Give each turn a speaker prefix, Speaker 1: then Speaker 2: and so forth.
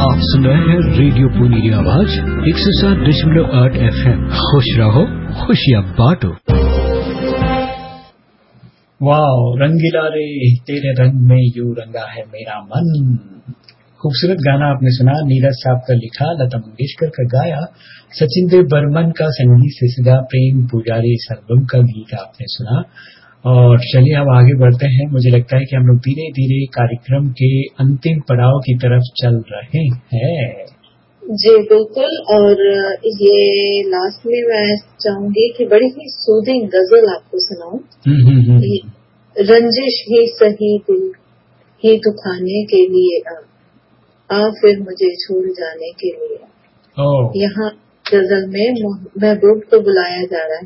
Speaker 1: आप सुन रहे हैं रेडियो पुनीरी आवाज 107.8 FM। खुश रहो, खुशियाँ बांटो। वाओ, रंगीला रे तेरे रंग में यूं रंगा है मेरा मन। खूबसूरत गाना आपने सुना, नीरज साहब का लिखा, लता मंगेशकर का गाया, सचिन देव बर्मन का संगीत से सदा, प्रेम पुजारी इस एल्बम का गीत आपने सुना। और चलिए अब आगे बढ़ते हैं। मुझे लगता है कि हम लोग धीरे धीरे कार्यक्रम के अंतिम पड़ाव की तरफ चल रहे हैं।
Speaker 2: जी बिल्कुल। और ये लास्ट में मैं चाहूंगी कि बड़ी ही सूदिंग गजल आपको सुनाऊं। रंजिश ही सही दिल ही दुखाने के लिए आ फिर मुझे छोड़ जाने के लिए। यहाँ गजल में महबूब को बुलाया जा रहा है।